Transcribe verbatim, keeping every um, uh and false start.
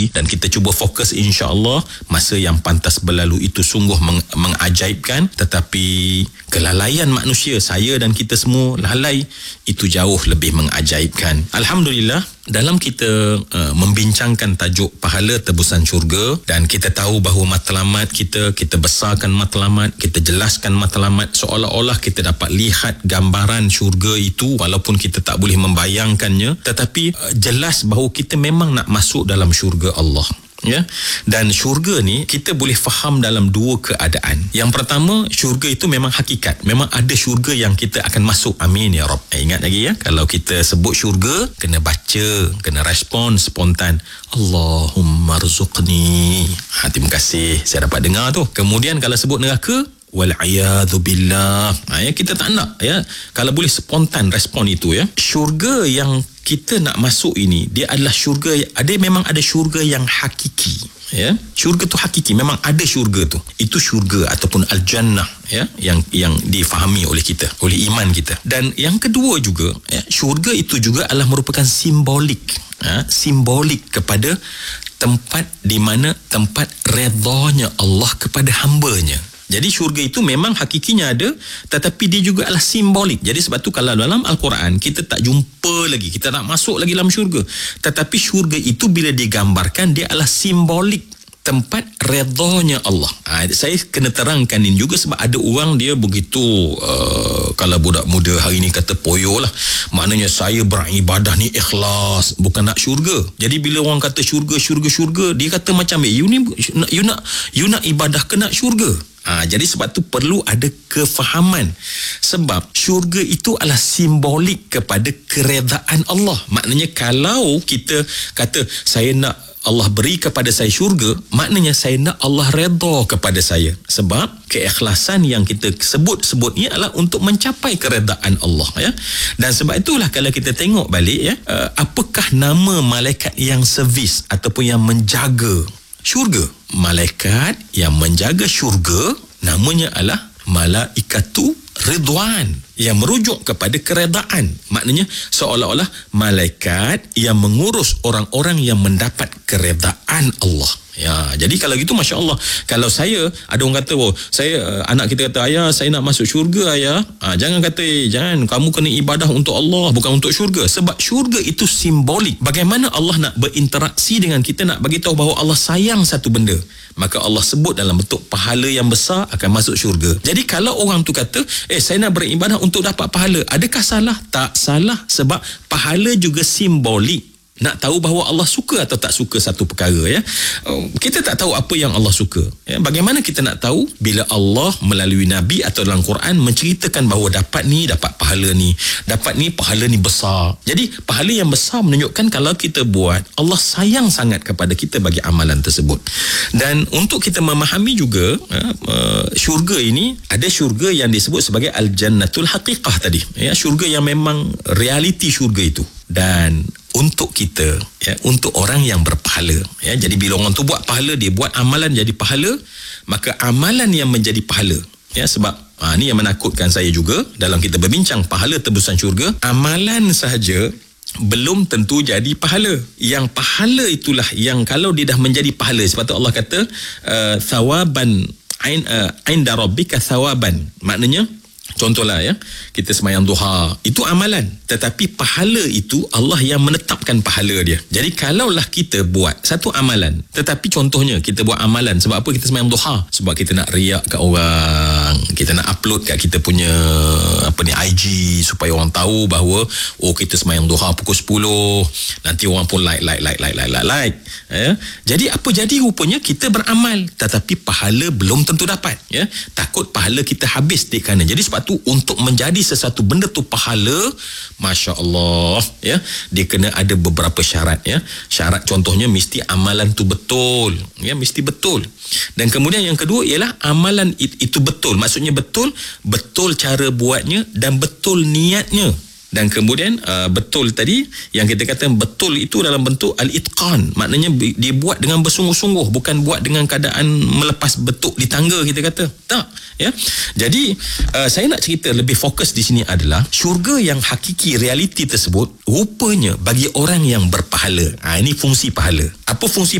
dan kita cuba fokus, insya-Allah masa yang pantas berlalu itu sungguh meng- mengajaibkan, tetapi kelalaian manusia, saya dan kita semua lalai, itu jauh lebih mengajaibkan. Alhamdulillah, dalam kita uh, membincangkan tajuk pahala tebusan syurga, dan kita tahu bahawa matlamat kita, kita besarkan matlamat, kita jelaskan matlamat, seolah-olah kita dapat lihat gambaran syurga itu walaupun kita tak boleh membayangkannya, tetapi uh, jelas bahawa kita memang nak masuk dalam syurga Allah. Ya, dan syurga ni kita boleh faham dalam dua keadaan. Yang pertama, syurga itu memang hakikat, memang ada syurga yang kita akan masuk. Amin ya Rabb. Eh, ingat lagi ya, kalau kita sebut syurga, kena baca, kena respon spontan, Allahumma rzuqni. Ha, terima kasih, saya dapat dengar tu. Kemudian kalau sebut neraka, wal'iyadhu billah. Ha, ya, kita tak nak ya, kalau boleh spontan respon itu ya. Syurga yang kita nak masuk ini, dia adalah syurga, ada memang ada syurga yang hakiki ya. Syurga tu hakiki, memang ada syurga tu. Itu syurga ataupun al-jannah ya, yang yang difahami oleh kita, oleh iman kita. Dan yang kedua juga ya, syurga itu juga adalah merupakan simbolik ya, simbolik kepada tempat di mana tempat redanya Allah kepada hamba-Nya. Jadi syurga itu memang hakikinya ada, tetapi dia juga adalah simbolik. Jadi sebab tu kalau dalam Al-Quran kita tak jumpa lagi, kita nak masuk lagi dalam syurga, tetapi syurga itu bila digambarkan, dia adalah simbolik tempat redanya Allah. Ha, saya kena terangkan ini juga sebab ada orang dia begitu uh, kalau budak muda hari ni kata poyo lah, maknanya saya beribadah ni ikhlas, bukan nak syurga. Jadi bila orang kata syurga syurga syurga, dia kata macam eh, you ni you nak you nak ibadah ke nak syurga? Ha, jadi sebab tu perlu ada kefahaman, sebab syurga itu adalah simbolik kepada keredaan Allah. Maknanya kalau kita kata saya nak Allah beri kepada saya syurga, maknanya saya nak Allah redha kepada saya. Sebab keikhlasan yang kita sebut-sebut ni adalah untuk mencapai keredaan Allah ya. Dan sebab itulah kalau kita tengok balik ya, uh, apakah nama malaikat yang servis ataupun yang menjaga syurga? Malaikat yang menjaga syurga namanya adalah Malaikatu Ridwan, yang merujuk kepada keredaan. Maknanya seolah-olah malaikat yang mengurus orang-orang yang mendapat keredaan Allah. Ya, jadi kalau gitu Masya Allah. Kalau saya, ada orang kata, oh, saya anak kita kata, ayah saya nak masuk syurga ayah. Ha, jangan kata, eh, jangan, kamu kena ibadah untuk Allah, bukan untuk syurga. Sebab syurga itu simbolik. Bagaimana Allah nak berinteraksi dengan kita, nak bagi tahu bahawa Allah sayang satu benda, maka Allah sebut dalam bentuk pahala yang besar akan masuk syurga. Jadi kalau orang tu kata, eh saya nak beribadah untuk dapat pahala, adakah salah? Tak salah, sebab pahala juga simbolik. Nak tahu bahawa Allah suka atau tak suka satu perkara ya. Kita tak tahu apa yang Allah suka ya. Bagaimana kita nak tahu bila Allah melalui Nabi atau dalam Quran menceritakan bahawa dapat ni, dapat pahala ni, dapat ni, pahala ni besar. Jadi pahala yang besar menunjukkan kalau kita buat, Allah sayang sangat kepada kita bagi amalan tersebut. Dan untuk kita memahami juga ya, syurga ini, ada syurga yang disebut sebagai Al-Jannatul Haqiqah tadi ya, syurga yang memang realiti syurga itu. Dan untuk kita ya, untuk orang yang berpahala ya, jadi bila orang tu buat pahala, dia buat amalan jadi pahala, maka amalan yang menjadi pahala ya, sebab ha, ni yang menakutkan saya juga dalam kita berbincang pahala tebusan syurga, amalan sahaja belum tentu jadi pahala. Yang pahala itulah yang kalau dia dah menjadi pahala, sebab tu Allah kata uh, thawaban ain uh, inda rabbika thawaban, maknanya contohlah ya, kita sembahyang duha, itu amalan, tetapi pahala itu Allah yang menetapkan pahala dia. Jadi kalaulah kita buat satu amalan, tetapi contohnya kita buat amalan sebab apa? Kita sembahyang duha sebab kita nak riak kat orang, kita nak upload kat kita punya apa ni I G supaya orang tahu bahawa oh kita sembahyang duha pukul sepuluh, nanti orang pun like like like like like like, like. Ya. Jadi apa jadi? Rupanya kita beramal tetapi pahala belum tentu dapat ya. Takut pahala kita habis di kanan. Jadi sebab tu untuk menjadi sesuatu benda tu pahala, Masya Allah ya, dia kena ada beberapa syarat ya. Syarat contohnya mesti amalan tu betul ya, mesti betul. Dan kemudian yang kedua ialah amalan itu betul, maksudnya betul betul cara buatnya dan betul niatnya. Dan kemudian uh, betul tadi yang kita kata betul itu dalam bentuk al-itqan, maknanya dia buat dengan bersungguh-sungguh, bukan buat dengan keadaan melepas betuk di tangga kita kata. Tak ya. Jadi uh, saya nak cerita lebih fokus di sini adalah syurga yang hakiki, realiti tersebut rupanya bagi orang yang berpahala. Ha, ini fungsi pahala. Apa fungsi